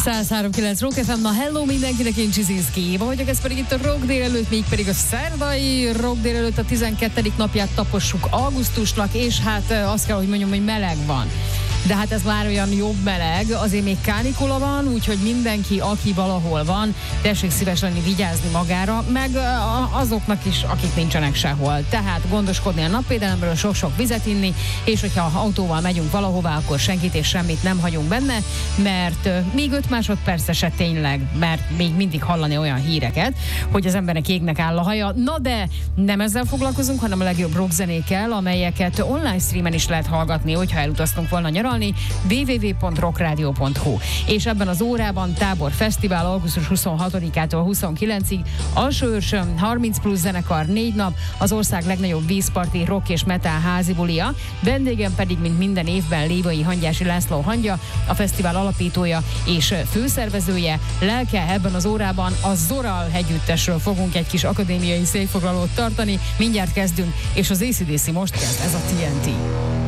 103.9 Rock FM, na hello mindenkinek, én Csizinszki Éva vagyok, ez pedig itt a Rock délelőtt, még pedig a szerdai Rock délelőtt, a 12. napját tapossuk augusztusnak, és hát azt kell, hogy mondjam, hogy meleg van. De hát ez már olyan jobb meleg, azért még kánikula van, úgyhogy mindenki, aki valahol van, tessék szíves lenni, vigyázni magára, meg azoknak is, akik nincsenek sehol. Tehát gondoskodni a napvédelemről, sok-sok vizet inni, és hogyha autóval megyünk valahová, akkor senkit és semmit nem hagyunk benne, mert még 5 másodperce se tényleg, mert még mindig hallani olyan híreket, hogy az embernek égnek áll a haja. Na de nem ezzel foglalkozunk, hanem a legjobb rockzenékkel, amelyeket online streamen is lehet hallgatni, hogyha elutaztunk volna nyaralni, www.rockradio.hu. És ebben az órában Tábor Fesztivál augusztus 26-ától 29-ig, Alsóőrsön 30 plusz zenekar 4 nap, az ország legnagyobb vízparti rock és metal házi bulia. Vendégem pedig, mint minden évben, Lévai Hangyási László Hangya, a fesztivál alapítója és főszervezője. Lelke ebben az órában a Zoral együttesről fogunk egy kis akadémiai székfoglalót tartani. Mindjárt kezdünk, és az AC/DC most kezd, ez a TNT.